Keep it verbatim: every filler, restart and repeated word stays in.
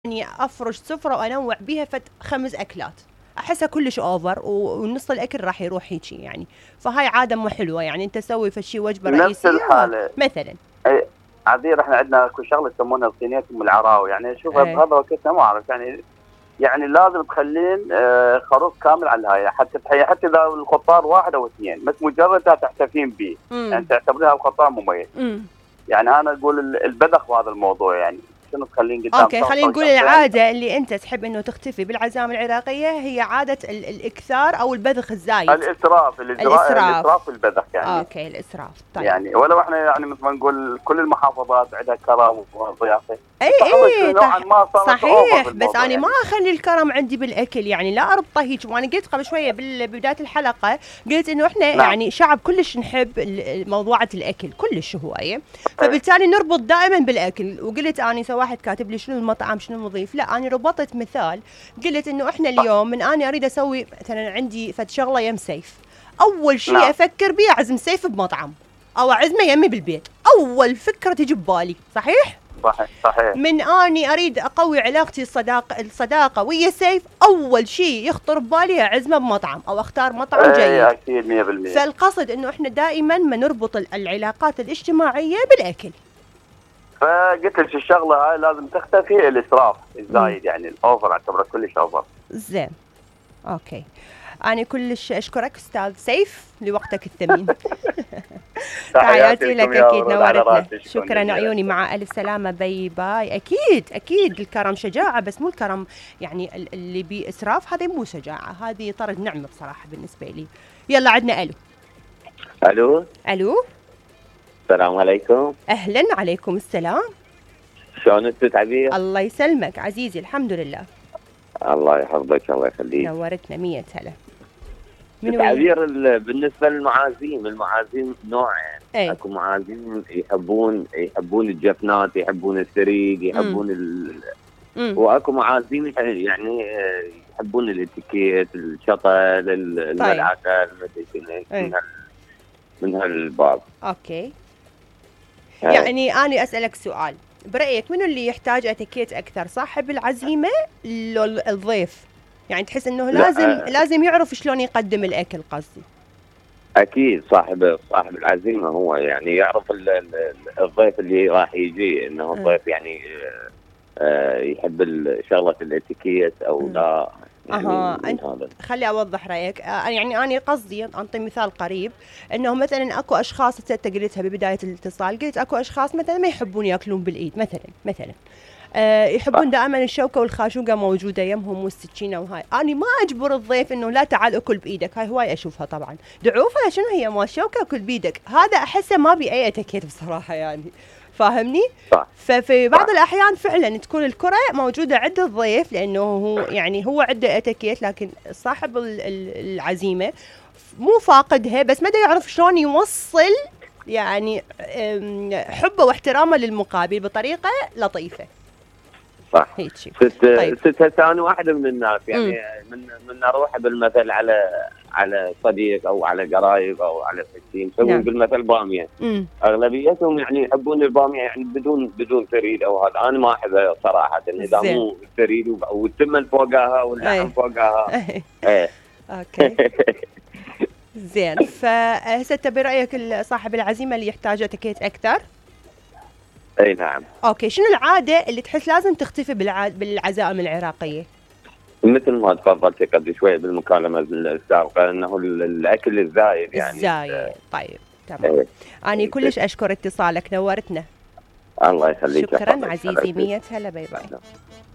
يعني افرش سفره وانوع بيها فت خمس اكلات، احسها كلش اوفر ونص الاكل راح يروح هيجي يعني. فهاي عاده مو حلوه يعني. انت سوي فشي وجبه نفس رئيسيه الحاله مثلا. اي عذير، احنا عندنا اكو شغله يسمونها صينيه ام العراوي، يعني شوفها ايه. بهذا وقتنا ما اعرف يعني. يعني لازم تخلين آه خروف كامل على الهاي حتى تحيي، حتى اذا الخضار واحد او اثنين بس مجرد تحتفين به، يعني تعتبريها الخضار مميز. امم يعني انا اقول البذخ بهذا الموضوع، يعني شنو تخلين قدام اوكي، خلينا نقول العاده اللي انت تحب انه تختفي بالعزائم العراقيه هي عاده ال الاكثار او البذخ الزايد. الاسراف الاسراف الاسراف في البذخ يعني. اوكي الاسراف. طيب يعني ولو احنا يعني مثل ما نقول كل المحافظات عندها كرم وضيافه. اي اي نوعا ما صارت صحيح، بس انا يعني. ما اخلي الكرم عندي بالاكل يعني، لا اربطه هيك. وانا قلت قبل شويه ببدايه الحلقه، قلت انه احنا نعم. يعني شعب كلش نحب موضوعه الاكل كلش هوايه، فبالتالي نربط دائما بالاكل. وقلت اني سو واحد كاتب لي شنو المطعم شنو المضيف، لا انا ربطت مثال. قلت انه احنا اليوم من اني اريد اسوي مثلا عندي فد شغله يم سيف، اول شيء نعم. افكر بيه اعزم سيف بمطعم او اعزمه يمي بالبيت، اول فكره تجي ببالي. صحيح صحيح صحيح. من اني اريد اقوي علاقتي الصداقه الصداقه ويا سيف، اول شيء يخطر ببالي اعزمه بمطعم او اختار مطعم جيد. اي اكيد مية بالمية. فالقصد انه احنا دائما ما نربط العلاقات الاجتماعيه بالاكل. فقلت لك الشغله هاي لازم تختفي، الاسراف الزايد يعني الاوفر، اعتبره كلش اوفر. زين اوكي، أنا كلش أشكرك أستاذ سيف لوقتك الثمين. تحياتي لك، أكيد نورتنا. شكرا عيوني، مع ألف سلامة، باي باي. أكيد أكيد الكرم شجاعة، بس مو الكرم يعني اللي بإسراف، هذه مو شجاعة، هذه طرد نعمة بصراحة بالنسبة لي. يلا عدنا ألو. ألو ألو السلام عليكم. أهلا، عليكم السلام. شلونك ست عبير؟ الله يسلمك عزيزي، الحمد لله. الله يحفظك الله يخليك. نورتنا مية هلا. ست عبير، بالنسبه للمعازيم، المعازيم نوعين. أي. اكو معازيم يحبون يحبون الجفنات، يحبون الثريد، يحبون ال... واكو معازيم يعني يحبون الاتيكيت، الشطل، الملعقه، من من هالباب. اوكي. هي. يعني انا اسالك سؤال، برايك منو اللي يحتاج اتيكيت اكثر، صاحب العزيمه لو الضيف؟ يعني تحس انه لازم أه لازم يعرف شلون يقدم الاكل قصدي. اكيد صاحب صاحب العزيمه هو يعني يعرف الضيف اللي راح يجي انه الضيف يعني آه يحب شغله الاتيكيت او م. لا. يعني اها انت خلي اوضح رايك. آه يعني انا قصدي انطي مثال قريب، انه مثلا اكو اشخاص انت قلتها ببدايه الاتصال، قلت اكو اشخاص مثلا ما يحبون ياكلون بالايد مثلا مثلا آه يحبون دائما الشوكه والخاشوقه موجوده يمهم والسكينه وهاي. انا ما اجبر الضيف انه لا تعال اكل بايدك، هاي هواي اشوفها طبعا دعوفها شنو هي مال شوكه اكل بايدك، هذا احسه ما بي اي اتيكيت بصراحه يعني، فاهمني؟ صح. ففي بعض صح. الأحيان فعلا تكون الكرة موجودة عند الضيف لأنه هو يعني هو عنده اتيكيت، لكن صاحب العزيمة مو فاقدها، بس ما يعرف شلون يوصل يعني حبه واحترامه للمقابل بطريقة لطيفة. صح. هيك. ست طيب. ست هسه انا واحده من الناس يعني م. من من اروح بالمثل على على صديق او على قرايب او على فتين، نسوي نعم. بالمثل باميه. م. اغلبيتهم يعني يحبون الباميه يعني بدون بدون ثريد او هذا، انا ما احبها صراحه، اذا مو ثريد والثمن فوقها واللحم فوقها. ايه اوكي. زين، فهسه انت برايك صاحب العزيمه اللي يحتاج اتيكيت اكثر؟ اي نعم. اوكي، شنو العاده اللي تحس لازم تختفي بالع... بالعزائم العراقيه؟ مثل ما تفضلت قبل شوي بالمكالمه السابقه انه الاكل الزايد يعني الزايد. طيب تمام. ايه. اني كلش اشكر اتصالك، نورتنا. الله يخليك. شكرا عزيزي، مية هلا، باي باي.